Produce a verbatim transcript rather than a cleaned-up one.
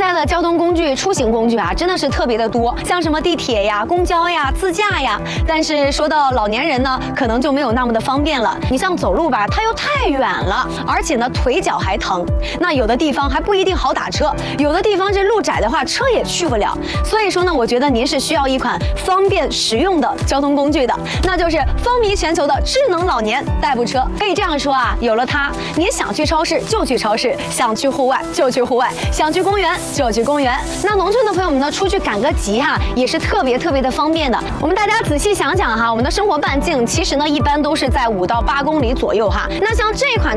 在的交通工具、出行工具啊，真的是特别的多，像什么地铁呀、公交呀、自驾呀。但是说到老年人呢，可能就没有那么的方便了。你像走路吧，它又太远了，而且呢腿脚还疼。那有的地方还不一定好打车，有的地方这路窄的话，车也去不了。所以说呢，我觉得您是需要一款方便实用的交通工具的，那就是风靡全球的智能老年代步车。可以这样说啊，有了它，您想去超市就去超市，想去户外就去户外，想去公园就去公园。那农村的朋友们呢，出去赶个集哈、啊，也是特别特别的方便的。我们大家仔细想想哈，我们的生活半径其实呢，一般都是在五到八公里左右哈。那像这款